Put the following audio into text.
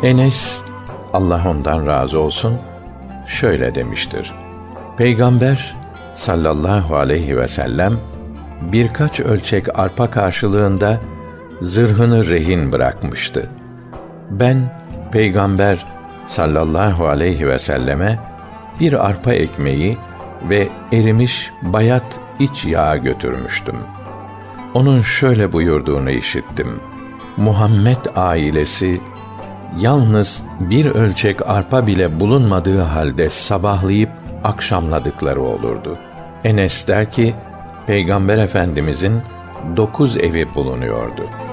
Enes, Allah ondan razı olsun, şöyle demiştir: Peygamber sallallahu aleyhi ve sellem birkaç ölçek arpa karşılığında zırhını rehin bırakmıştı. Ben Peygamber sallallahu aleyhi ve selleme bir arpa ekmeği ve erimiş bayat iç yağ götürmüştüm. Onun şöyle buyurduğunu işittim: Muhammed ailesi yalnız bir ölçek arpa bile bulunmadığı halde sabahlayıp akşamladıkları olurdu. Enes der ki, Peygamber Efendimizin 9 evi bulunuyordu.